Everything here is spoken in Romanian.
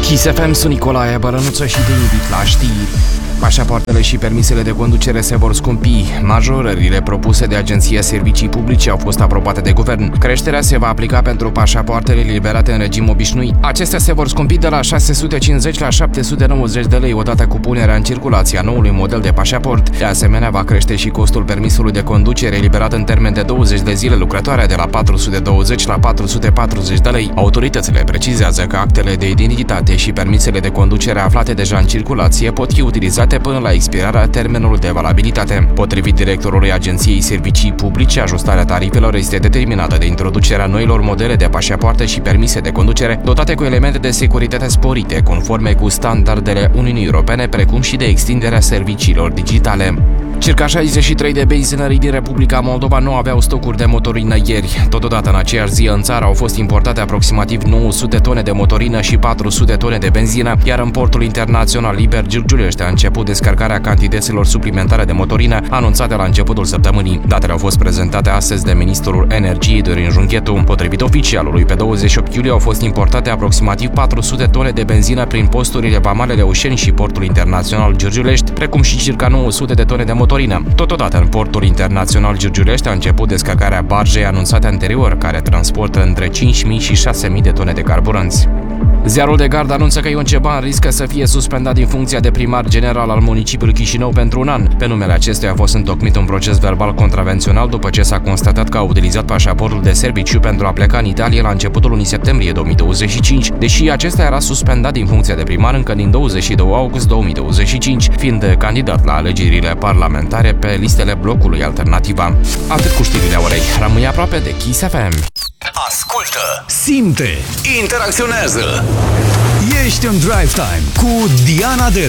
Kiss FM, sunt Nicolae Bărănuță și te invit la știri. Pașapoartele și permisele de conducere se vor scumpi. Majorările propuse de Agenția Servicii Publice au fost aprobate de guvern. Creșterea se va aplica pentru pașapoartele eliberate în regim obișnuit. Acestea se vor scumpi de la 650 la 790 de lei odată cu punerea în circulație a noului model de pașaport. De asemenea, va crește și costul permisului de conducere eliberat în termen de 20 de zile lucrătoare de la 420 la 440 de lei. Autoritățile precizează că actele de identitate și permisele de conducere aflate deja în circulație pot fi utilizate până la expirarea termenului de valabilitate. Potrivit directorului Agenției Servicii Publice, ajustarea tarifelor este determinată de introducerea noilor modele de pașapoarte și permise de conducere dotate cu elemente de securitate sporite, conforme cu standardele Uniunii Europene, precum și de extinderea serviciilor digitale. Circa 63 de benzinării din Republica Moldova nu aveau stocuri de motorină ieri. Totodată, în aceeași zi, în țară au fost importate aproximativ 900 tone de motorină și 400 tone de benzină, iar în portul internațional liber Giurgiulești a început descărcarea cantităților suplimentare de motorină anunțate la începutul săptămânii. Datele au fost prezentate astăzi de ministrul Energiei Dorin Junghetu. Potrivit oficialului, pe 28 iulie au fost importate aproximativ 400 tone de benzină prin posturile vamale Leușeni și portul internațional Giurgiulești, precum și circa 900 de tone de motorină. Totodată, în portul internațional Giurgiulești a început descărcarea barjei anunțate anterior, care transportă între 5.000 și 6.000 de tone de carburanți. Ziarul de Gard anunță că Ion Ceban riscă să fie suspendat din funcția de primar general al municipiului Chișinău pentru un an. Pe numele acestuia a fost întocmit un proces verbal contravențional după ce s-a constatat că a utilizat pașaportul de serviciu pentru a pleca în Italia la începutul lunii septembrie 2025, deși acesta era suspendat din funcția de primar încă din 22 august 2025, fiind candidat la alegerile parlamentare pe listele blocului Alternativa. Atât cu știrile orei. Rămâi aproape de Kiss FM. Ascultă, simte, interacționează. Ești în Drive Time cu Diana Delu.